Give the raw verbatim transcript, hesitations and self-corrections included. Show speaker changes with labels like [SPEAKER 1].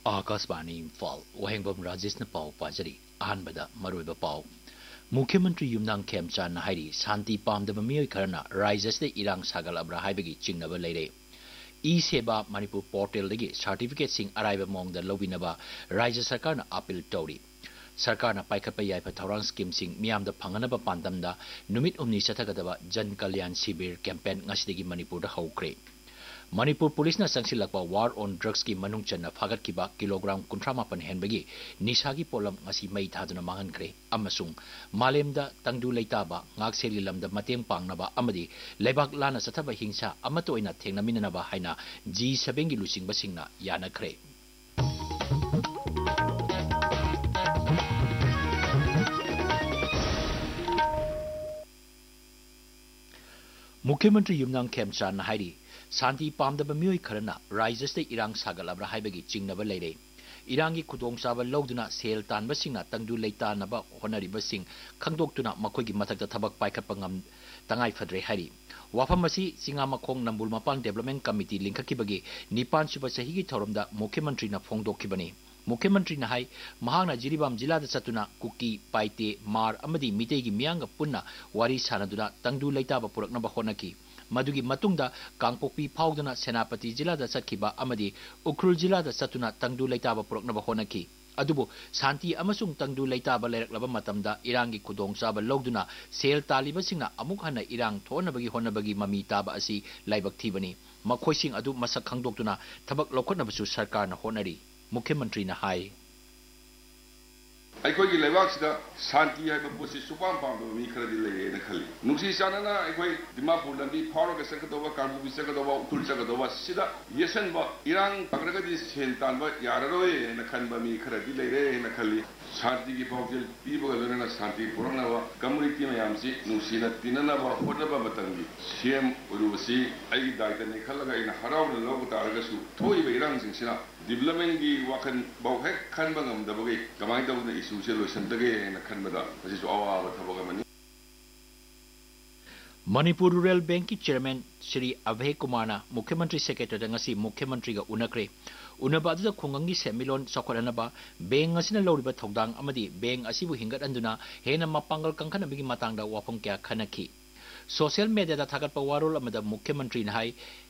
[SPEAKER 1] आकाशवाणी इम्फाल वहेंबम राजेश पाव पाजरी अहनबदा मरुब पाव मुख्यमंत्री युमनांग खेमचान हाइरी शांति पामदब मियोय खरना राज्यसदे इरांग सागलबरा हाइबगी चिंगनब लेरे ई सेवा Manipur portal दगी certificate Singh अराइब मोंग the लोबिनबा राज्य सरकार न अपील तौरी सरकार न पाइखप याइफ थौरांग स्कीम सिंग मियाम द फंगनब पांदमदा नुमित उमनी सथगदबा जन कल्याण शिविर campaign ngasiदगी Manipur the हौक्रे Manipur police न संगसिलकपा वार ऑन ड्रग्स की मनुंग चन्ना फागतकिबा किलोग्राम कुंथ्रा मापन हेनबगी निशागी पोलम ngasi मई थादुना मांगनख्रे अमसुंग मालेमदा तंगदु लेताबा ngakselgi lamda mateng pangnaba amadi leibak lana sathaba hingsa amato oina thengnaminanaba haina G seven gi lusingba singna yanakhre मुख्यमंत्री युमनांग खेमचान हाइरी शांति पामदब मियोय खरना राज्यसदे इरांग सागलबरा हाइबगी चिंगनब लेरे इरांगी खुदोंगचाब लौदुना cell तानबसिंगना तंगदु लेतानबा होनरिबसिंग खंगदोक्तुना मखोयगी मथक्ता थबक पाइखप ngam तंगाई फद्रे हाइरी वाफम असी सिंगामखोंग नंबुल मपान development committee लिंखकिबगी निपान सुब सहीगी थौरमदा मुख्यमंत्री ना फोंगदोखिबनी मुख्यमंत्री ना हाई महांगना जिरीबाम जिला द सतुना कुकी पाइते मार अमदी मितेगी मियांग पुन्ना वारी सानदुना तंगदु लेताब पुरकनबा होनकी मधुगी मतुंगदा कांगपोक्पी फाउदना सेनापति जिला द सखिबा अमदी उखरुल जिला द सतुना तंगदु लेताब पुरकनबा होनकी अदुबो शांति अमसुंग तंगदु लेताब लेरकलबा मतमदा इरांगी खुदोंगचाब लौदुना सेल तालिबसिंगना अमुक हना इरांग थोनबगी होनबगी ममी ताबा असि लाइबक थीबनी मखोइसिंग अदु मसक खंगदोक्तुना थबक लौखटनबसु सरकारना होनरी मुख्यमंत्री ने हाई
[SPEAKER 2] अखोई लेबाकसिदा शांति है पोसी सुपाम पाम मी खरदी लेगे न खली नुसी चानना अखोई दिमापुर लंबी फारो सकदोबा कांबुबी सकदोबा उखुल सकदोबा सिदा येसनबा इरांग अग्रगति सेन तानबा याररोय न खनबा मी खरदी लेगे न खली शांति की पाउजल पीबगा लोना शांति पुरनबा कम्युनिटी मयामसी नुसीना तिननबा होदबा मतंगी सीएम उरुसी आई दायित्व निखलगा इन हराउन लोग तारगसु थोइबा इरांग सिंसिना डेवलपमेंट की वाखन बहु खनबा ngam कमाई तौना इशू से लोसनदगे न खनबदा मसिसु अवाबा थबगमनी
[SPEAKER 1] मणिपुर रूरल बैंक की चेयरमैन श्री अभय कुमार मुख्यमंत्री सेक्रेटरी ngasi मुख्यमंत्री का उनखरे उनबादुदा खोंगंगी सेमिलोन सखोरनबा बैंक असिना लौरिबा थौदांग अमदी बैंक असिबु हिंगत अंदुना हेना मपांगल कंखनबगी मातांगदा वाफम क्या खनखी सोशल मीडिया दा थागतपा वारोल अमदा मुख्यमंत्री नाहाई